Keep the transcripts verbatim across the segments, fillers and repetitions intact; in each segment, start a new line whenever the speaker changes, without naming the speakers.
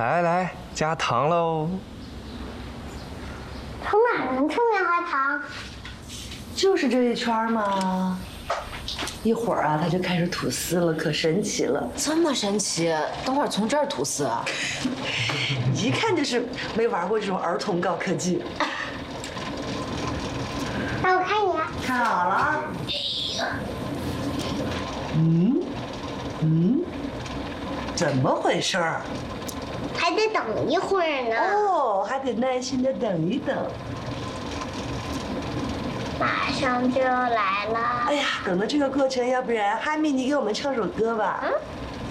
来来，加糖喽！
从哪能出棉花糖？
就是这一圈嘛。一会儿啊，它就开始吐丝了，可神奇了。
这么神奇？等会儿从这儿吐丝啊？
一看就是没玩过这种儿童高科技。
让我看一眼。
看好了。嗯嗯，怎么回事儿？
还得等一会儿呢。
哦，还得耐心的等一等。
马上就要来了。
哎呀，等到这个过程，要不然哈密，你给我们唱首歌吧。嗯。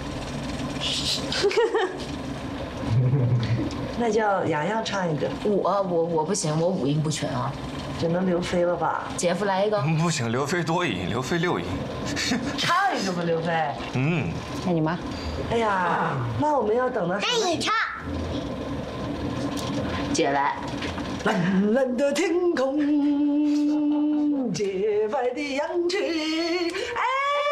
那叫洋洋唱一个。
我我我不行，我五音不全啊。
只能刘飞了吧？
姐夫来一个。
不行，刘飞多音，刘飞六音。
唱一个吧，刘飞。
嗯。
那你妈。
哎呀，那我们要等到什么？
那你唱。
姐来。
蓝蓝的天空，洁白的羊脂。哎，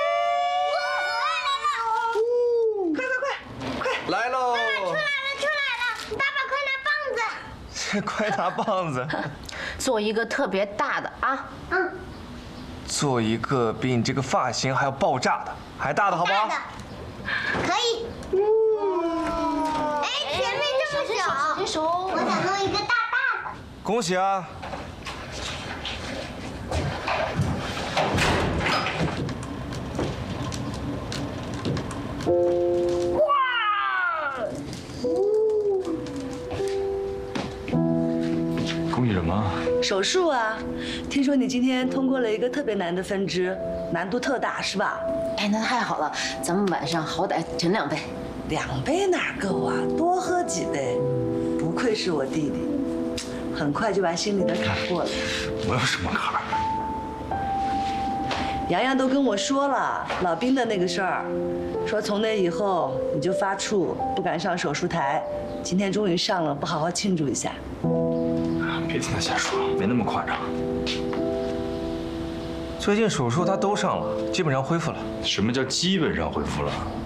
我来了！快快快快！
来喽！
出来了出来了！爸爸快拿棒子！
快拿棒子！
做一个特别大的啊！
嗯。
做一个比你这个发型还要爆炸的，还大的好不好？
大的。可以。嗯。哎，前面这么小，
小手。
我想弄一个大大的。
恭喜啊！
哇！
恭喜什么？
手术啊！听说你今天通过了一个特别难的分支，难度特大，是吧？
哎，那太好了，咱们晚上好歹沉两杯。
两杯哪够啊？多喝几杯。不愧是我弟弟，很快就把心里的坎过了。
我有什么坎儿？
洋洋都跟我说了老兵的那个事儿，说从那以后你就发怵，不敢上手术台。今天终于上了，不好好庆祝一下？
别听他瞎说，没那么夸张。
最近手术他都上了，基本上恢复了。
什么叫基本上恢复了？